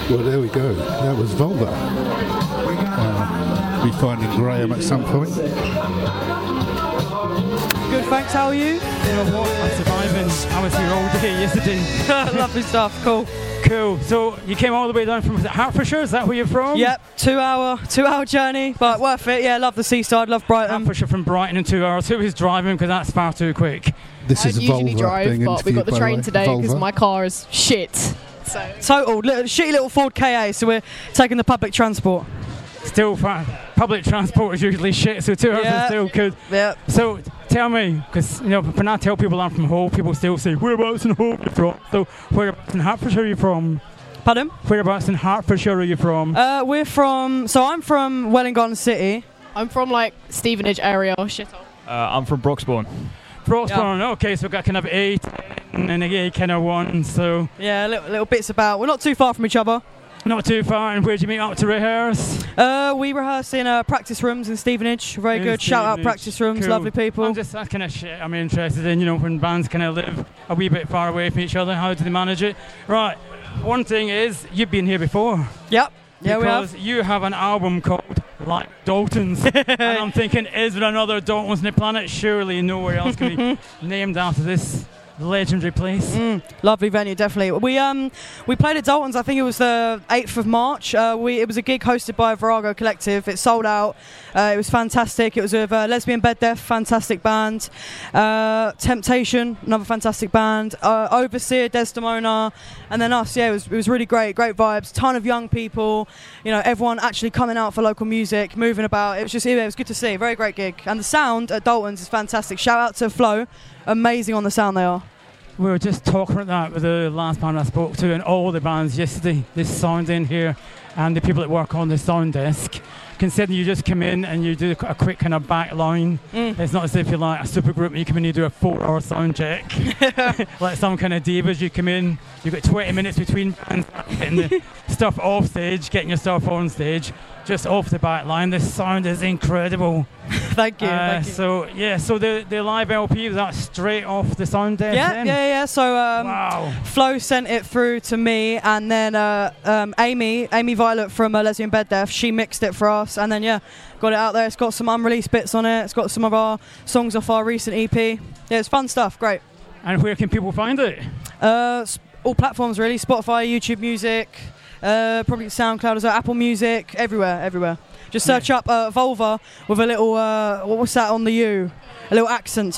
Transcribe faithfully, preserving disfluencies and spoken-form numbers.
Well, there we go. That was Vulva. Uh, be finding Graham at some point. Good, thanks. How are you? You know what? I'm surviving. I was here all day yesterday. Lovely stuff. Cool. Cool. So you came all the way down from Hertfordshire. Is that where you're from? Yep. Two hour, two hour journey, but worth it. Yeah, love the seaside. Love Brighton. Hertfordshire from Brighton in two hours. Who is driving? Because that's far too quick. This I is usually Vulva drive, being but we got the interviewed, by train way. today because Vulva. my car is shit. So Total little, shitty little Ford K A. So we're taking the public transport. Still, far. Public transport is usually shit, so two hours Yeah. is still good. Yep. So tell me, because you know, when I tell people I'm from Hull, people still say, "Whereabouts in Hull are you from?" So whereabouts in Hertfordshire are you from? Pardon? Whereabouts in Hertfordshire are you from? Uh, we're from. So I'm from Welwyn Garden City. I'm from like Stevenage area or shit. Uh, I'm from Broxbourne. Broxbourne. Okay, so we've got kind of eight and a eight kind of one. So Yeah, little, little bits about. We're not too far from each other. not too far. And where'd you meet up to rehearse? Uh, we rehearse in uh, practice rooms in Stevenage. Very In good. Shout out Stevenage. practice rooms. Cool. Lovely people. I'm just that kind of shit I'm interested in, you know, when bands kind of live a wee bit far away from each other. How do they manage it? Right. One thing is, you've been here before. Yep. Yeah, we because have. you have an album called Like Daltons. And I'm thinking, is there another Daltons on the planet? Surely nowhere else can be named after this legendary place. Mm, lovely venue, definitely. We um we played at Dalton's. I think it was the eighth of March. Uh, we it was a gig hosted by Virago Collective. It sold out. Uh, it was fantastic. It was with uh, Lesbian Bed Death, fantastic band. Uh, Temptation, another fantastic band. Uh, Overseer, Desdemona, and then us. Yeah, it was it was really great. Great vibes. Ton of young people. You know, everyone actually coming out for local music, moving about. It was just yeah, it was good to see. Very great gig. And the sound at Dalton's is fantastic. Shout out to Flow. Amazing on the sound they are. We were just talking about that with the last band I spoke to and all the bands yesterday. This sound in here and the people that work on the sound desk. Considering you just come in and you do a quick kind of back line. Mm. It's not as if you're like a super group and you come in and you do a four hour sound check. Like some kind of divas, you come in, you've got twenty minutes between bands, getting the stuff off stage, getting your stuff on stage, just off the back line. The sound is incredible. Thank you. Uh, thank you. so yeah, so the the live L P was that straight off the sound desk. Yeah, then? yeah, yeah. So um, Wow. Flo sent it through to me, and then uh, um, Amy, Amy Violet from uh, Lesbian Bed Death, she mixed it for us, and then yeah, got it out there. It's got some unreleased bits on it. It's got some of our songs off our recent E P. Yeah, it's fun stuff. Great. And where can people find it? Uh, s- all platforms really: Spotify, YouTube Music, uh, probably SoundCloud as well, Apple Music, everywhere, everywhere. Just search up uh, Vulva with a little uh, what was that on the U? A little accent